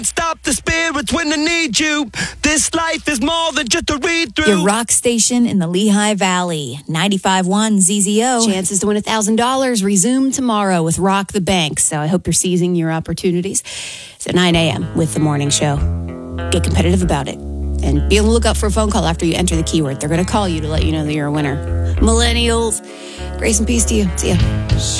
Stop the spirits when they need you. This life is more than just a read-through. Your rock station in the Lehigh Valley. 95.1 ZZO. Chances to win $1,000 resume tomorrow with Rock the Bank. So I hope you're seizing your opportunities. It's at 9 a.m. with the morning show. Get competitive about it. And be on the lookout for a phone call after you enter the keyword. They're going to call you to let you know that you're a winner. Millennials, grace and peace to you. See ya.